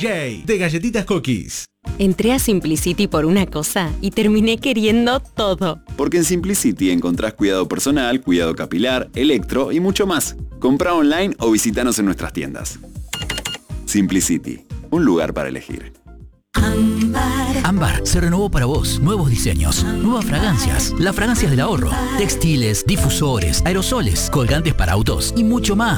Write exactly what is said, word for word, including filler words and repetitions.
J de Galletitas Cookies. Entré a Simplicity por una cosa y terminé queriendo todo. Porque en Simplicity encontrás cuidado personal, cuidado capilar, electro y mucho más. Comprá online o visitanos en nuestras tiendas. Simplicity, un lugar para elegir. Ámbar. Ámbar se renovó para vos. Nuevos diseños, nuevas fragancias, las fragancias del ahorro, textiles, difusores, aerosoles, colgantes para autos y mucho más.